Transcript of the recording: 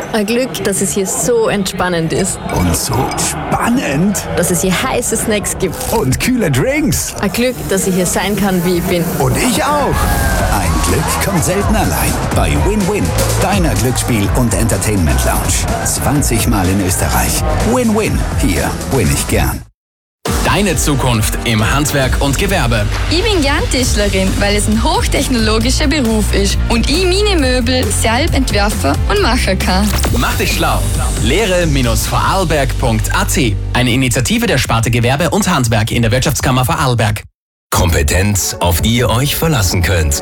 Ein Glück, dass es hier so entspannend ist. Und so spannend. Dass es hier heiße Snacks gibt. Und kühle Drinks. Ein Glück, dass ich hier sein kann, wie ich bin. Und ich auch. Ein Glück kommt selten allein. Bei Win-Win, deiner Glücksspiel- und Entertainment-Lounge. 20 Mal in Österreich. Win-Win. Hier win ich gern. Deine Zukunft im Handwerk und Gewerbe. Ich bin gern Tischlerin, weil es ein hochtechnologischer Beruf ist und ich meine Möbel selbst entwerfen und machen kann. Mach dich schlau. Lehre-vorarlberg.at. Eine Initiative der Sparte Gewerbe und Handwerk in der Wirtschaftskammer Vorarlberg. Kompetenz, auf die ihr euch verlassen könnt.